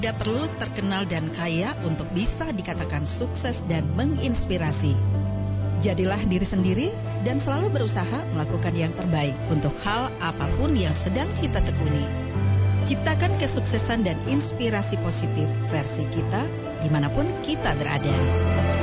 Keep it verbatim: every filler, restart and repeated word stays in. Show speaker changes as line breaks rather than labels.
Tidak perlu terkenal dan kaya untuk bisa dikatakan sukses dan menginspirasi. Jadilah diri sendiri dan selalu berusaha melakukan yang terbaik untuk hal apapun yang sedang kita tekuni. Ciptakan kesuksesan dan inspirasi positif versi kita dimanapun kita berada.